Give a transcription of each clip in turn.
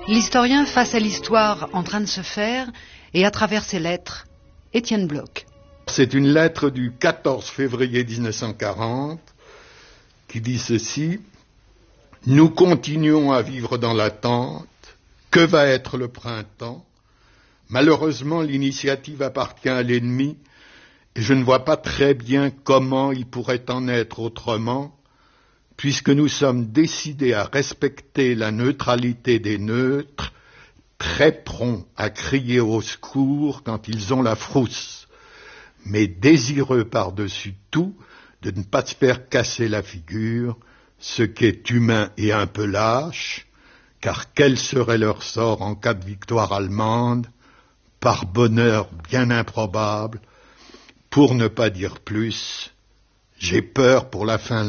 L'historien face à l'histoire en train de se faire et à travers ses lettres, Étienne Bloch. C'est une lettre du 14 février 1940 qui dit ceci: « Nous continuons à vivre dans l'attente. Que va être le printemps? Malheureusement, l'initiative appartient à l'ennemi et je ne vois pas très bien comment il pourrait en être autrement, puisque nous sommes décidés à respecter la neutralité des neutres, très prompts à crier au secours quand ils ont la frousse, mais désireux par-dessus tout de ne pas se faire casser la figure, ce qui est humain et un peu lâche, car quel serait leur sort en cas de victoire allemande, par bonheur bien improbable, pour ne pas dire plus, j'ai peur pour la Finlande. »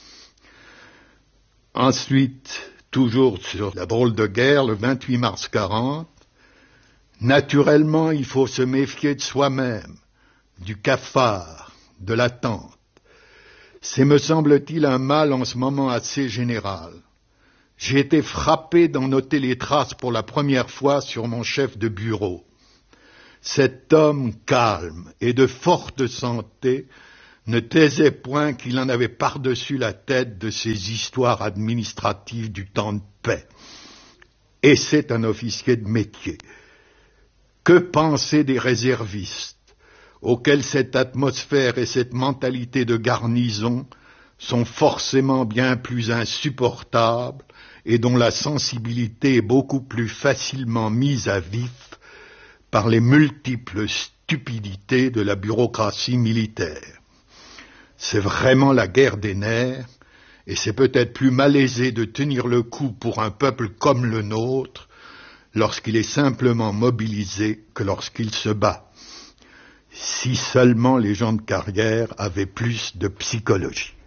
Ensuite, toujours sur la drôle de guerre, le 28 mars 40, naturellement, il faut se méfier de soi-même, du cafard, de l'attente. C'est, me semble-t-il, un mal en ce moment assez général. J'ai été frappé d'en noter les traces pour la première fois sur mon chef de bureau. Cet homme calme et de forte santé ne taisait point qu'il en avait par-dessus la tête de ces histoires administratives du temps de paix. Et c'est un officier de métier. Que penser des réservistes, auxquels cette atmosphère et cette mentalité de garnison sont forcément bien plus insupportables et dont la sensibilité est beaucoup plus facilement mise à vif par les multiples stupidités de la bureaucratie militaire. C'est vraiment la guerre des nerfs, et c'est peut-être plus malaisé de tenir le coup pour un peuple comme le nôtre lorsqu'il est simplement mobilisé que lorsqu'il se bat. Si seulement les gens de carrière avaient plus de psychologie.